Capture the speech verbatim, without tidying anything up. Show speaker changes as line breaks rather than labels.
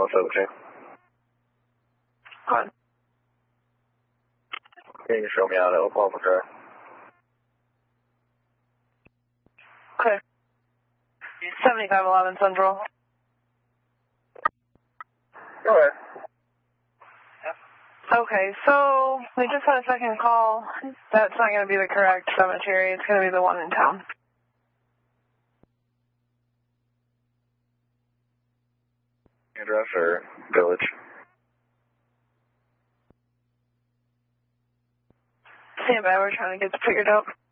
one seventeen.
Go on.
Can you show me out at Oklahoma Drive?
Okay. seventy-five eleven Central.
Go ahead.
Okay, so we just had a second call. That's not going to be the correct cemetery. It's going to be the one in town.
Address or village?
Stand by, we're trying to get this figured out.